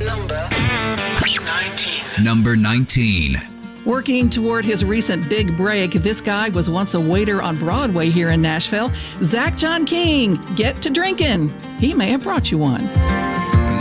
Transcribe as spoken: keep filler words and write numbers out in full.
Number nineteen. Number nineteen. Working toward his recent big break, this guy was once a waiter on Broadway here in Nashville. Zach John King, get to drinking. He may have brought you one.